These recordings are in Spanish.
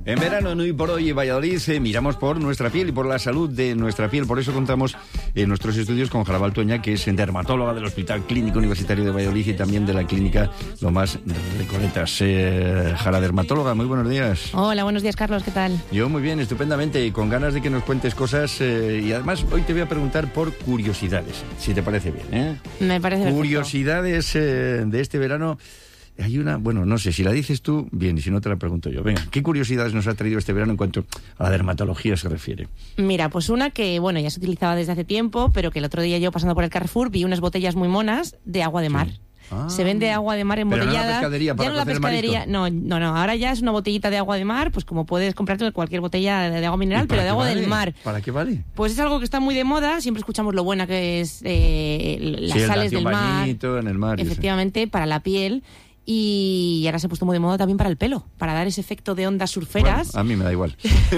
En verano, en Hoy por Hoy, Valladolid, miramos por nuestra piel y por la salud de nuestra piel. Por eso contamos en nuestros estudios con Jarabal Toña, que es dermatóloga del Hospital Clínico Universitario de Valladolid y también de la clínica Lomas Recoletas. Jara, dermatóloga, muy buenos días. Hola, buenos días, Carlos, ¿qué tal? Yo muy bien, estupendamente, y con ganas de que nos cuentes cosas. Y además, hoy te voy a preguntar por curiosidades, si te parece bien, ¿eh? Me parece perfecto. Curiosidades de este verano. Hay una, bueno, no sé, si la dices tú, bien, y si no te la pregunto yo. Venga, ¿qué curiosidades nos ha traído este verano en cuanto a la dermatología se refiere? Mira, pues una que, bueno, ya se utilizaba desde hace tiempo, pero que el otro día yo pasando por el Carrefour vi unas botellas muy monas de agua de mar. Sí. Se vende agua de mar embotellada. Pero no la pescadería, para ya no la pescadería, no, ahora ya es una botellita de agua de mar, pues como puedes comprarte cualquier botella de agua mineral, pero de agua del mar. ¿Para qué vale? Pues es algo que está muy de moda, siempre escuchamos lo buena que es las sales del mar. En el mar. Efectivamente, para la piel. Y ahora se ha puesto muy de moda también para el pelo, para dar ese efecto de ondas surferas. Bueno, a mí me da igual.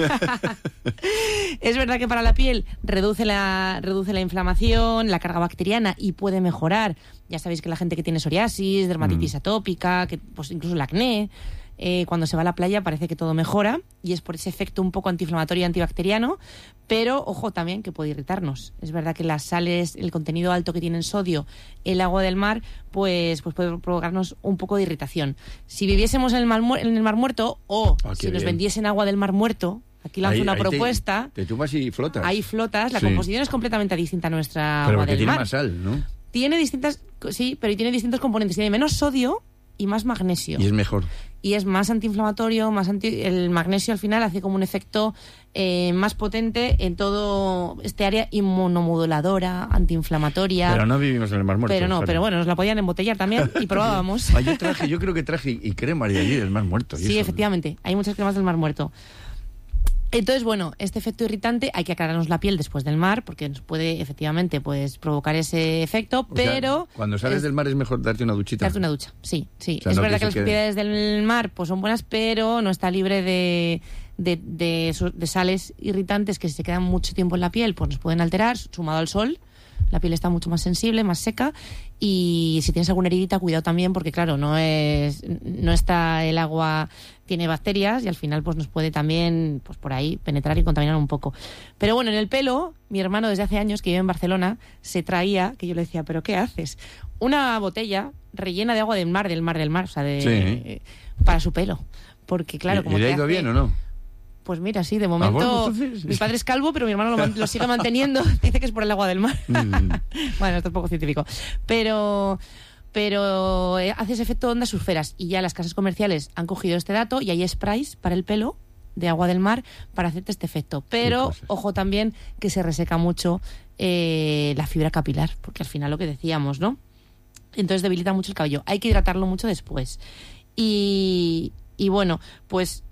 Es verdad que para la piel reduce la inflamación, la carga bacteriana y puede mejorar. Ya sabéis que la gente que tiene psoriasis, dermatitis atópica, que pues incluso el acné, cuando se va a la playa parece que todo mejora y es por ese efecto un poco antiinflamatorio y antibacteriano, pero ojo también que puede irritarnos. Es verdad que las sales, el contenido alto que tienen sodio, el agua del mar, pues puede provocarnos un poco de irritación. Si viviésemos en el Mar Muerto o si nos vendiesen agua del Mar Muerto, aquí lanzo una propuesta. Te tumbas y flotas. Ahí flotas, la composición es completamente distinta a nuestra agua del mar. Pero tiene más sal, ¿no? Tiene distintas, sí, pero tiene distintos componentes. Tiene menos sodio y más magnesio. Y es mejor. Y es más antiinflamatorio, el magnesio al final hace como un efecto más potente en todo este área inmunomoduladora, antiinflamatoria. Pero no vivimos en el Mar Muerto. Pero bueno, nos la podían embotellar también y probábamos. Yo creo que traje y cremas de allí del Mar Muerto. Sí, efectivamente, hay muchas cremas del Mar Muerto. Entonces, bueno, este efecto irritante hay que aclararnos la piel después del mar porque nos puede efectivamente pues provocar ese efecto, pero... Cuando sales del mar es mejor darte una duchita. Darte una ducha, sí. O sea, es verdad que las propiedades del mar pues son buenas, pero no está libre de sales irritantes que si se quedan mucho tiempo en la piel pues nos pueden alterar, sumado al sol. La piel está mucho más sensible, más seca, y si tienes alguna heridita, cuidado también, porque claro, no está el agua, tiene bacterias y al final pues nos puede también pues por ahí penetrar y contaminar un poco. Pero bueno, en el pelo, mi hermano desde hace años que vive en Barcelona se traía, que yo le decía, ¿pero qué haces? Una botella rellena de agua del mar, o sea, para su pelo. Porque claro, como ¿Y le ha ido bien o no? Pues mira, sí, de momento mi padre es calvo, pero mi hermano lo sigue manteniendo. Dice que es por el agua del mar. Bueno, esto es poco científico. Pero hace ese efecto de ondas surferas. Y ya las casas comerciales han cogido este dato y hay sprays para el pelo de agua del mar para hacerte este efecto. Pero ojo también que se reseca mucho la fibra capilar, porque al final lo que decíamos, ¿no? Entonces debilita mucho el cabello. Hay que hidratarlo mucho después. Y bueno, pues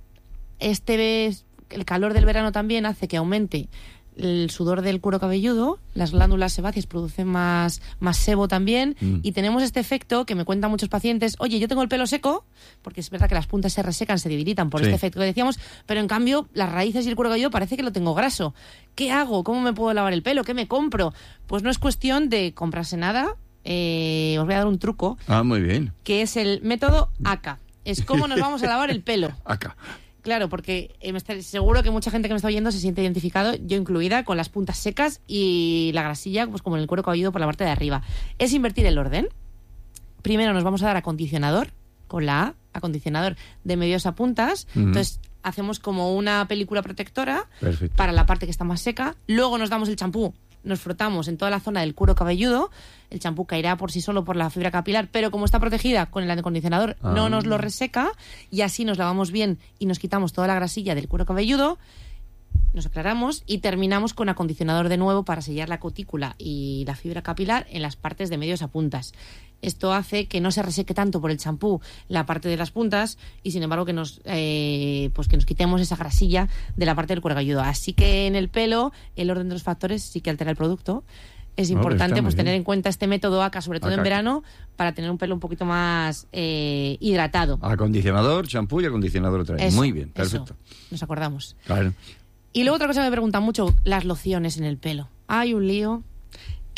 el calor del verano también hace que aumente el sudor del cuero cabelludo, las glándulas sebáceas producen más sebo también, y tenemos este efecto que me cuentan muchos pacientes: oye, yo tengo el pelo seco, porque es verdad que las puntas se resecan, se debilitan por este efecto que decíamos, pero en cambio las raíces y el cuero cabelludo parece que lo tengo graso. ¿Qué hago? ¿Cómo me puedo lavar el pelo? ¿Qué me compro? Pues no es cuestión de comprarse nada, os voy a dar un truco. Muy bien. Que es el método ACA. Es cómo nos vamos a lavar el pelo. ACA. Claro, porque seguro que mucha gente que me está oyendo se siente identificado, yo incluida, con las puntas secas y la grasilla, pues como en el cuero cabelludo por la parte de arriba. Es invertir el orden. Primero nos vamos a dar acondicionador, con la A, acondicionador de medios a puntas. Entonces hacemos como una película protectora para la parte que está más seca. Luego nos damos el champú, nos frotamos en toda la zona del cuero cabelludo. El champú caerá por sí solo por la fibra capilar, pero como está protegida con el acondicionador no nos lo reseca, y así nos lavamos bien y nos quitamos toda la grasilla del cuero cabelludo, nos aclaramos y terminamos con acondicionador de nuevo para sellar la cutícula y la fibra capilar en las partes de medios a puntas. Esto hace que no se reseque tanto por el champú la parte de las puntas y sin embargo que nos quitemos esa grasilla de la parte del cuero cabelludo. Así que en el pelo el orden de los factores sí que altera el producto. Es importante tener en cuenta este método ACA, sobre todo en verano, para tener un pelo un poquito más hidratado. Acondicionador, champú y acondicionador otra vez. Muy bien, perfecto. Nos acordamos. Claro. Y luego otra cosa que me preguntan mucho, las lociones en el pelo. Hay un lío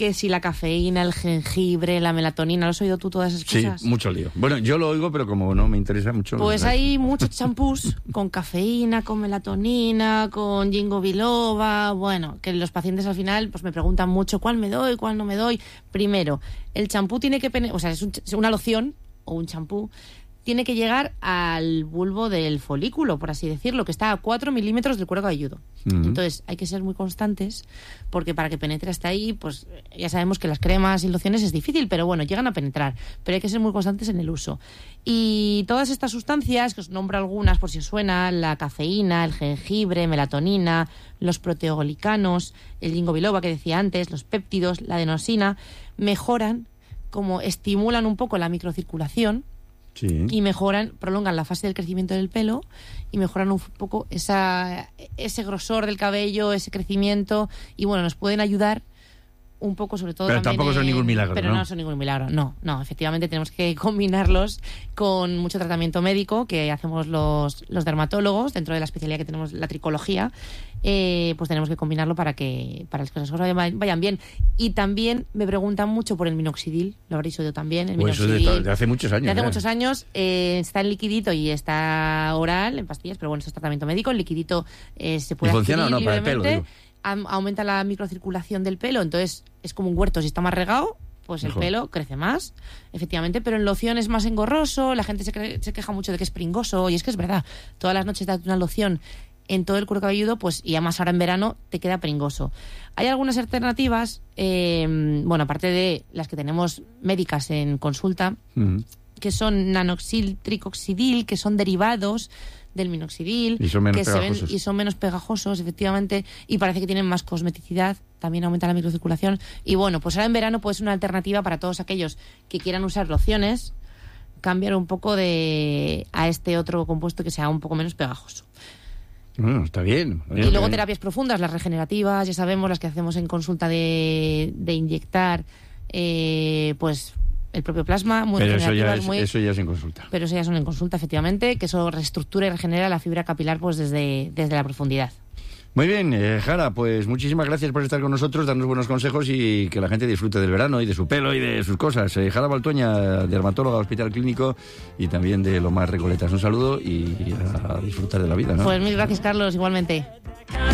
que si la cafeína, el jengibre, la melatonina. ¿Lo has oído tú todas esas cosas? Sí, mucho lío. Bueno, yo lo oigo, pero como no me interesa mucho... Pues hay muchos champús con cafeína, con melatonina, con ginkgo biloba. Bueno, que los pacientes al final pues me preguntan mucho cuál me doy, cuál no me doy. Primero, el champú tiene que... O sea, es una loción o un champú... tiene que llegar al bulbo del folículo, por así decirlo, que está a 4 milímetros del cuero cabelludo. Entonces, hay que ser muy constantes, porque para que penetre hasta ahí, pues ya sabemos que las cremas y lociones es difícil, pero bueno, llegan a penetrar. Pero hay que ser muy constantes en el uso. Y todas estas sustancias, que os nombro algunas por si os suena, la cafeína, el jengibre, melatonina, los proteoglicanos, el ginkgo biloba que decía antes, los péptidos, la adenosina, mejoran, como estimulan un poco la microcirculación. Sí. Y prolongan la fase del crecimiento del pelo y mejoran un poco ese grosor del cabello, ese crecimiento, y bueno, nos pueden ayudar un poco, sobre todo. Pero también tampoco son ningún milagro, pero no son ningún milagro, no, efectivamente tenemos que combinarlos con mucho tratamiento médico que hacemos los dermatólogos dentro de la especialidad que tenemos, la tricología. Pues tenemos que combinarlo para que las cosas vayan bien. Y también me preguntan mucho por el minoxidil, lo habréis oído también. El minoxidil, eso de hace muchos años. De hace muchos años, está en liquidito y está oral, en pastillas, pero bueno, eso es tratamiento médico. El liquidito se puede ¿Y funciona o no para el libremente. pelo? Aumenta la microcirculación del pelo, entonces es como un huerto. Si está más regado, pues mejor. El pelo crece más, efectivamente, pero en loción es más engorroso. La gente se queja mucho de que es pringoso, y es que es verdad. Todas las noches date una loción en todo el cuero cabelludo, pues, y además ahora en verano te queda pringoso. Hay algunas alternativas, bueno, aparte de las que tenemos médicas en consulta, que son nanoxil tricoxidil, que son derivados del minoxidil, y son menos que pegajosos. y son menos pegajosos, efectivamente, y parece que tienen más cosmeticidad, también aumenta la microcirculación. Y bueno, pues ahora en verano puede ser una alternativa para todos aquellos que quieran usar lociones, cambiar un poco a este otro compuesto que sea un poco menos pegajoso. Bueno, está bien. Y luego terapias profundas, las regenerativas, ya sabemos, las que hacemos en consulta de inyectar, pues el propio plasma, muy Pero regenerativas, eso ya es en consulta. Pero eso ya son en consulta, efectivamente, que eso reestructura y regenera la fibra capilar pues desde la profundidad. Muy bien, Jara, pues muchísimas gracias por estar con nosotros, darnos buenos consejos y que la gente disfrute del verano y de su pelo y de sus cosas. Jara Baltueña, dermatóloga, Hospital Clínico, y también de Lomas Recoletas. Un saludo y a disfrutar de la vida, ¿no? Pues mil gracias, Carlos, igualmente.